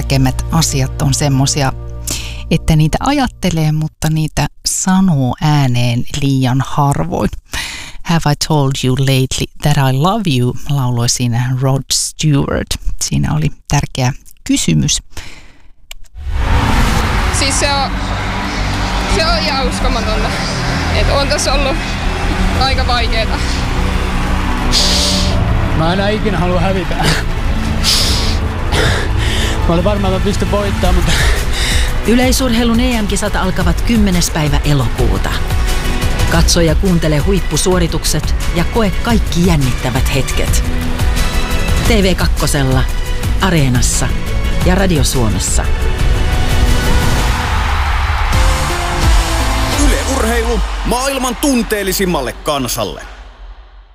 tärkeimmät asiat on semmoisia, että niitä ajattelee, mutta niitä sanoo ääneen liian harvoin. Have I told you lately that I love you, lauloi siinä Rod Stewart. Siinä oli tärkeä kysymys. Siis se on ihan uskomatonta. Että on tässä ollut aika vaikeeta. Mä enää ikinä halua hävitä. Mä olin varmaan, että mä pystyn voittamaan, mutta... Yleisurheilun EM-kisat alkavat 10. päivä elokuuta. Katso ja kuuntele huippusuoritukset ja koe kaikki jännittävät hetket. TV2, Areenassa ja Radio Suomessa. Yle Urheilu maailman tunteellisimmalle kansalle.